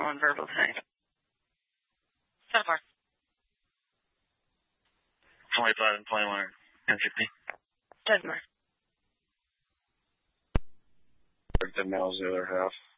on verbal tonight. So far. 25 and 21 are 1060. Doesn't matter. The mail's the other half.